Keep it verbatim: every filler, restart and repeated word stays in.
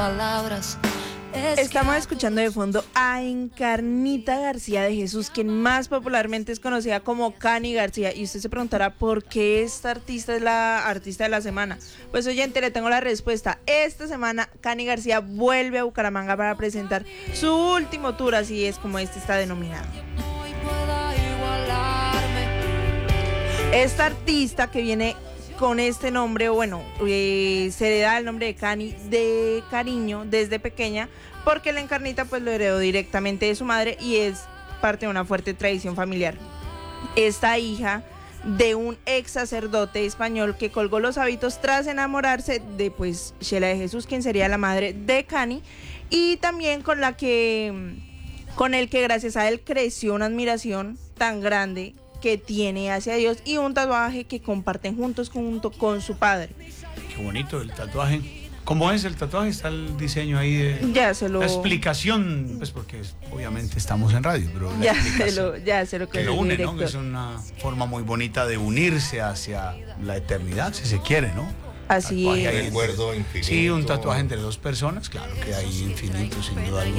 palabras. Estamos escuchando de fondo a Encarnita García de Jesús, quien más popularmente es conocida como Cani García. Y usted se preguntará por qué esta artista es la artista de la semana. Pues oyente, le tengo la respuesta. Esta semana Cani García vuelve a Bucaramanga para presentar su último tour, así es como este está denominado. Esta artista que viene con este nombre, bueno, eh, se le da el nombre de Cani de cariño desde pequeña, porque la Encarnita pues lo heredó directamente de su madre y es parte de una fuerte tradición familiar. Esta hija de un ex sacerdote español que colgó los hábitos tras enamorarse de pues Sheila de Jesús, quien sería la madre de Cani, y también con la que, con el que gracias a él creció una admiración tan grande que tiene hacia Dios y un tatuaje que comparten juntos junto con su padre. Qué bonito el tatuaje. ¿Cómo es el tatuaje? Está el diseño ahí de... Ya se lo... La explicación, pues porque es, obviamente estamos en radio, pero la ya explicación se lo, ya se lo que lo une, ¿no? Que es una forma muy bonita de unirse hacia la eternidad, si se quiere, ¿no? Así es. Recuerdo infinito. Sí, un tatuaje entre dos personas, claro que hay infinito, sin duda alguna.